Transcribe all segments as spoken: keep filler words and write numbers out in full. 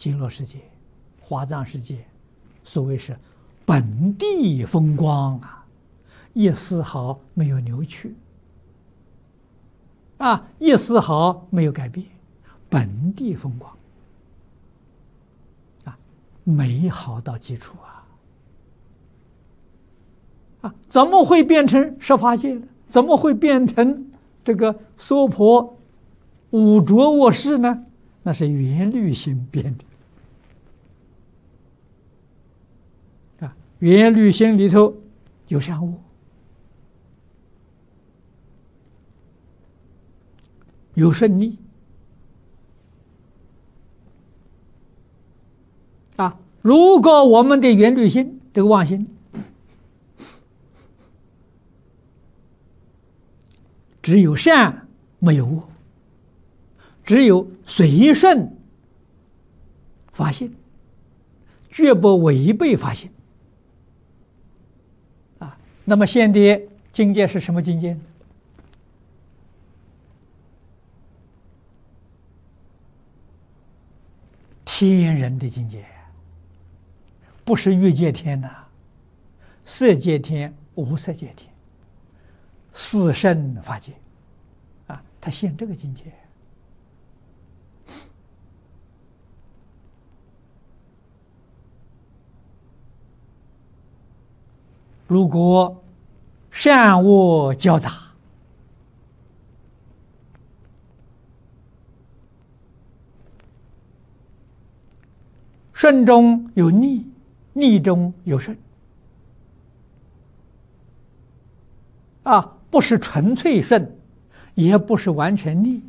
极乐世界、华藏世界，所谓是本地风光啊，一丝毫没有扭曲，啊，一丝毫没有改变，本地风光啊，美好到极处啊！啊，怎么会变成十法界呢？怎么会变成这个娑婆五浊恶世呢？那是缘虑心变的啊！缘虑心里头有善恶，有顺逆啊！如果我们的缘虑心这个妄心只有善没有恶，只有随顺法性，绝不违背法性啊！那么现的境界是什么境界呢？天人的境界，不是欲界天呐、啊，色界天、无色界天，四圣法界啊，他现这个境界。如果善恶交杂，顺中有逆，逆中有顺，啊，不是纯粹顺，也不是完全逆，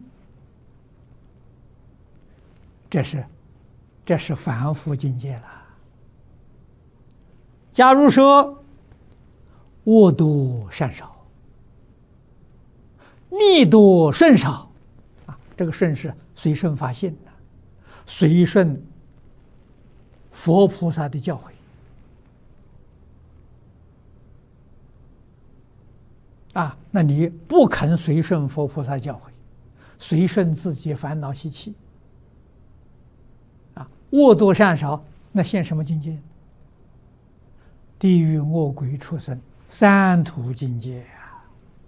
这是这是凡夫境界了。假如说恶多善少，逆多顺少，啊，这个顺是随顺法性的，随顺佛菩萨的教诲啊，那你不肯随顺佛菩萨教诲，随顺自己烦恼习气啊，恶多善少，那现什么境界？地狱、恶鬼、畜生三途境界啊！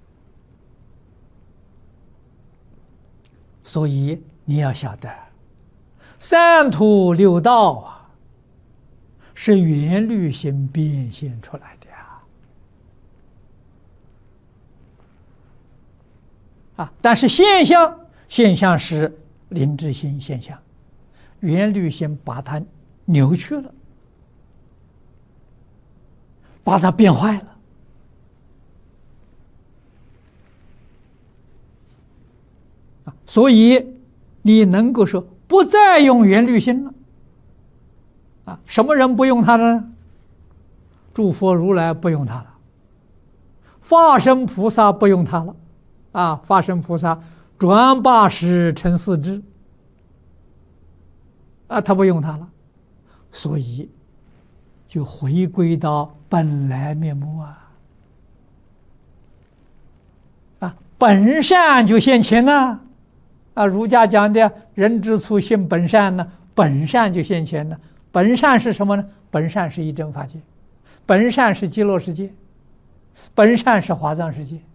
所以你要晓得，三途六道啊，是缘虑心变现出来的呀！啊，但是现象，现象是灵智心现象，缘虑心把它扭曲了，把它变坏了。啊，所以你能够说不再用缘虑心了。啊，什么人不用它呢？诸佛如来不用它了，法身菩萨不用它了，啊，法身菩萨转八十成四智，啊，他不用它了，所以就回归到本来面目啊，啊，本善就现前了，啊，儒家讲的人之初性本善呢，本善就现前了。本善是什么呢？本善是一真法界，本善是极乐世界，本善是华藏世界。